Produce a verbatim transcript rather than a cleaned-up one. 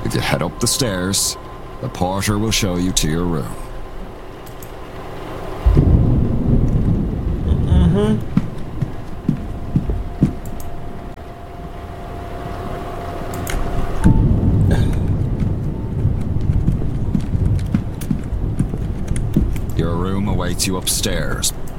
If you head up the stairs, the porter will show you to your room. Mm-hmm. Your room awaits you upstairs,